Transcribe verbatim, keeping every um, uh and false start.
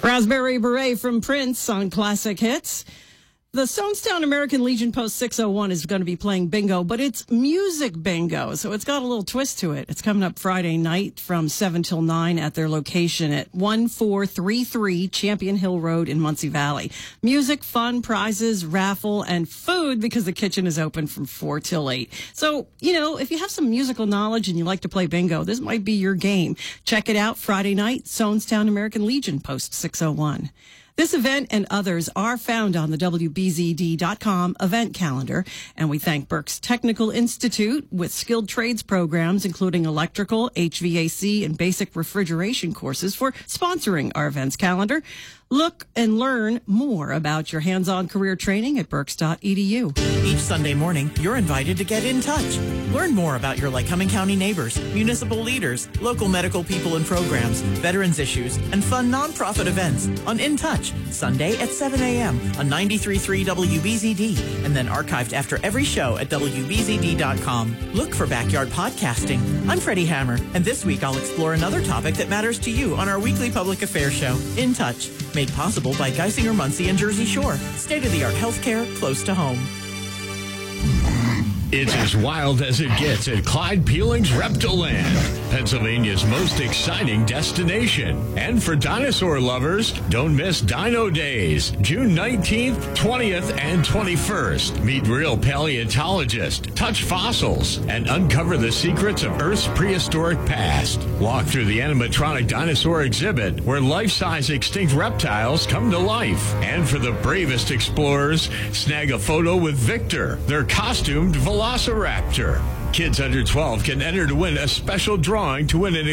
Raspberry Beret from Prince on Classic Hits. The Stonestown American Legion Post six oh one is going to be playing bingo, but it's music bingo, so it's got a little twist to it. It's coming up Friday night from seven till nine at their location at one four three three Champion Hill Road in Muncie Valley. Music, fun, prizes, raffle, and food because the kitchen is open from four till eight. So, you know, if you have some musical knowledge and you like to play bingo, this might be your game. Check it out Friday night, Stonestown American Legion Post six oh one. This event and others are found on the W B Z D dot com event calendar, and we thank Berks Technical Institute with skilled trades programs, including electrical, H V A C, and basic refrigeration courses for sponsoring our events calendar. Look and learn more about your hands-on career training at berks dot e d u. Each Sunday morning, you're invited to get in touch. Learn more about your Lycoming County neighbors, municipal leaders, local medical people and programs, veterans issues, and fun nonprofit events on In Touch, Sunday at seven a.m. on ninety-three point three W B Z D, and then archived after every show at W B Z D dot com. Look for Backyard Podcasting. I'm Freddie Hammer, and this week I'll explore another topic that matters to you on our weekly public affairs show, In Touch, made possible by Geisinger, Muncie, and Jersey Shore. State-of-the-art healthcare close to home. It's as wild as it gets at Clyde Peeling's Reptiland, Pennsylvania's most exciting destination. And for dinosaur lovers, don't miss Dino Days, June nineteenth, twentieth, and twenty-first. Meet real paleontologists, touch fossils, and uncover the secrets of Earth's prehistoric past. Walk through the animatronic dinosaur exhibit, where life-size extinct reptiles come to life. And for the bravest explorers, snag a photo with Victor, their costumed velociraptor. Kids under twelve can enter to win a special drawing to win an